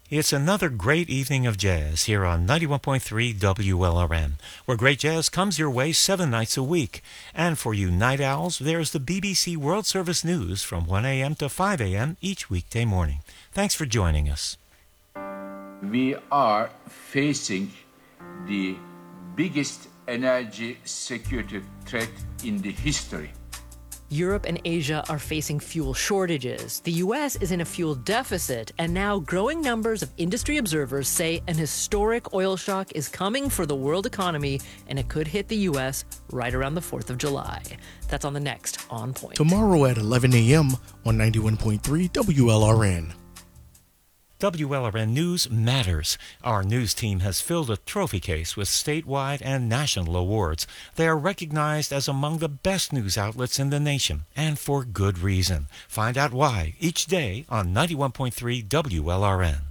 It's another great evening of jazz here on 91.3 WLRN, where great jazz comes your way 7 nights a week. And for you night owls, there's the BBC World Service News from 1 a.m. to 5 a.m. each weekday morning. Thanks for joining us. We are facing the biggest energy security threat in the history. Europe and Asia are facing fuel shortages. The U.S. is in a fuel deficit, and now growing numbers of industry observers say an historic oil shock is coming for the world economy, and it could hit the U.S. right around the 4th of July. That's on the next On Point. Tomorrow at 11 a.m. on 91.3 WLRN. WLRN News matters. Our news team has filled a trophy case with statewide and national awards. They are recognized as among the best news outlets in the nation, and for good reason. Find out why each day on 91.3 WLRN.